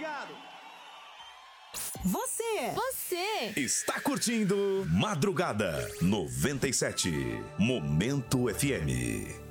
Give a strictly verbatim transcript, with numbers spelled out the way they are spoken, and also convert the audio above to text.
obrigado. Você, Você está curtindo Madrugada noventa e sete, Momento F M.